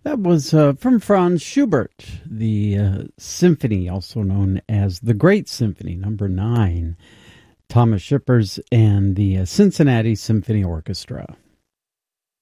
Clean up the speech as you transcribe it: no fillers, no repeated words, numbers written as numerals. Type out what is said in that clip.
That was from Franz Schubert, the symphony, also known as the Great Symphony, number 9, Thomas Shippers and the Cincinnati Symphony Orchestra.